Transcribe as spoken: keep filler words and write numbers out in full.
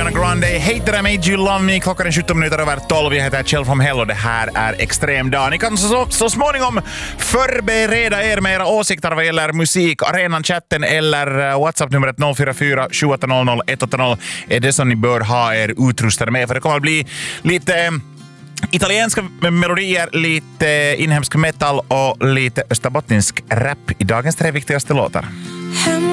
Ariana Grande. Hate that I made you love me. Klockan är sjutton minuter över tolv. Jag heter Kjell from Hell och det här är Extrem dag. Ni kan så, så småningom förbereda er med era åsikter vad gäller musik. Arenan, chatten eller WhatsApp-numret noll fyra fyra sju åtta noll noll ett åtta noll är det som ni bör ha er utrustade med. För det kommer att bli lite italienska melodier, lite inhemsk metal och lite österbottnisk rap i dagens tre viktigaste låtar.